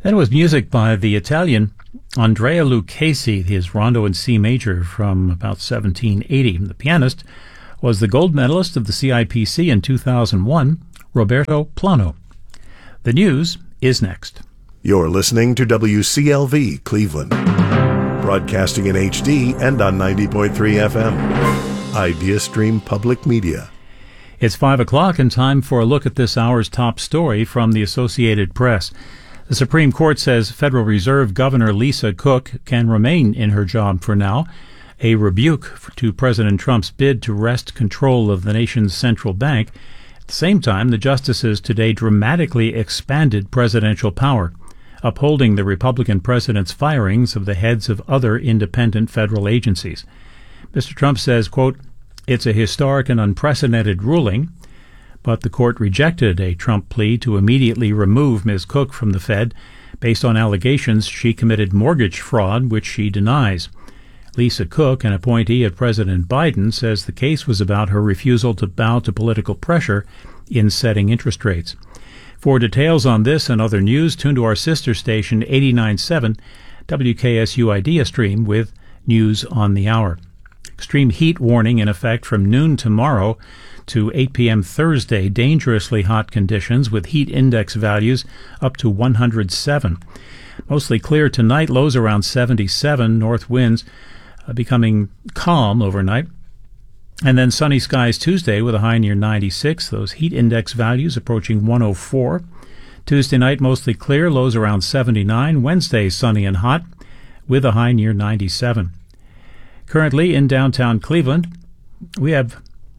That was music by the Italian Andrea Lucchesi, his Rondo in C major from about 1780. The pianist was the gold medalist of the CIPC in 2001, Roberto Plano. The news is next. You're listening to WCLV Cleveland, broadcasting in HD and on 90.3 FM. IdeaStream Public Media. It's 5 o'clock and time for a look at this hour's top story from the Associated Press. The Supreme Court says Federal Reserve Governor Lisa Cook can remain in her job for now, a rebuke to President Trump's bid to wrest control of the nation's central bank. At the same time, the justices today dramatically expanded presidential power, upholding the Republican president's firings of the heads of other independent federal agencies. Mr. Trump says, quote, "It's a historic and unprecedented ruling," but the court rejected a Trump plea to immediately remove Ms. Cook from the Fed based on allegations she committed mortgage fraud, which she denies. Lisa Cook, an appointee of President Biden, says the case was about her refusal to bow to political pressure in setting interest rates. For details on this and other news, tune to our sister station 89.7 WKSU IdeaStream with News on the Hour. Extreme heat warning in effect from noon tomorrow to 8 p.m. Thursday. Dangerously hot conditions with heat index values up to 107. Mostly clear tonight, lows around 77, north winds becoming calm overnight. And then sunny skies Tuesday with a high near 96. Those heat index values approaching 104. Tuesday night mostly clear, lows around 79. Wednesday sunny and hot with a high near 97. Currently in downtown Cleveland, we have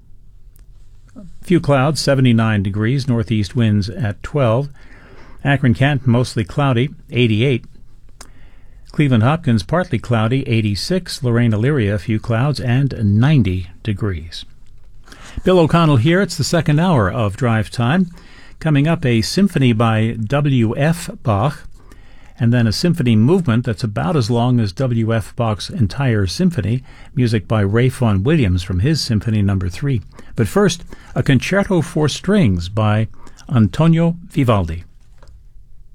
a few clouds, 79 degrees, northeast winds at 12. Akron-Canton, mostly cloudy, 88. Cleveland-Hopkins, partly cloudy, 86. Lorraine-Elyria, a few clouds, and 90 degrees. Bill O'Connell here. It's the second hour of Drive Time. Coming up, a symphony by W.F. Bach, and then a symphony movement that's about as long as W.F. Bach's entire symphony, music by Ray Vaughan Williams from his Symphony No. 3. But first, a concerto for strings by Antonio Vivaldi.